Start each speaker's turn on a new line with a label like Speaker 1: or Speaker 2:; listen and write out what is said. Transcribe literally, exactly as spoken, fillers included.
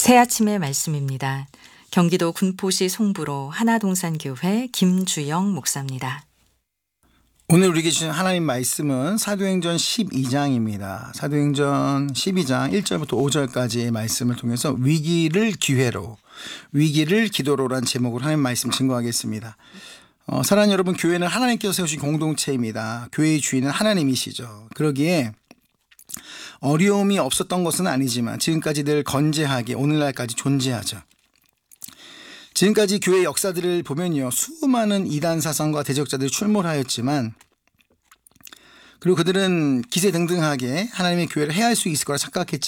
Speaker 1: 새 아침의 말씀입니다. 경기도 군포시 송부로 하나동산교회 김주영 목사입니다.
Speaker 2: 오늘 우리에게 주신 하나님 말씀은 사도행전 십이 장입니다. 사도행전 십이 장 일 절부터 오 절까지의 말씀을 통해서 위기를 기회로, 위기를 기도로란 제목으로 하나님 말씀 증거하겠습니다. 어, 사랑하는 여러분, 교회는 하나님께서 세우신 공동체입니다. 교회의 주인은 하나님이시죠. 그러기에 어려움이 없었던 것은 아니지만 지금까지 늘 건재하게 오늘날까지 존재하죠. 지금까지 교회 역사들을 보면요, 수많은 이단 사상과 대적자들이 출몰하였지만, 그리고 그들은 기세등등하게 하나님의 교회를 해할 수 있을 거라 착각했지만